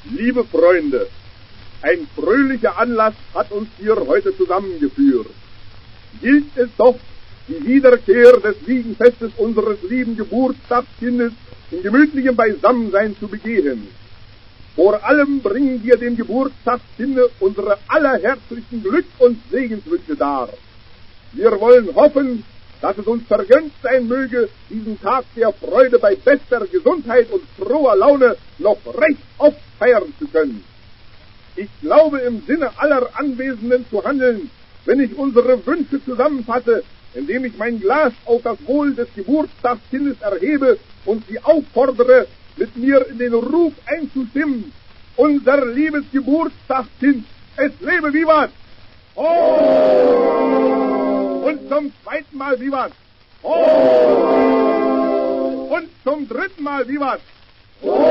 Liebe Freunde, ein fröhlicher Anlass hat uns hier heute zusammengeführt. Gilt es doch, die Wiederkehr des Wiegenfestes unseres lieben Geburtstagskindes in gemütlichem Beisammensein zu begehen. Vor allem bringen wir dem Geburtstagskinde unsere allerherzlichsten Glück- und Segenswünsche dar. Wir wollen hoffen, dass es uns vergönnt sein möge, diesen Tag der Freude bei bester Gesundheit und froher Laune noch recht oft feiern zu können. Ich glaube, im Sinne aller Anwesenden zu handeln, wenn ich unsere Wünsche zusammenfasse, indem ich mein Glas auf das Wohl des Geburtstagskindes erhebe und sie auffordere, mit mir in den Ruf einzustimmen: Unser liebes Geburtstagskind, es lebe Vivat! Oh! Und zum zweiten Mal Vivat! Oh! Und zum dritten Mal Vivat!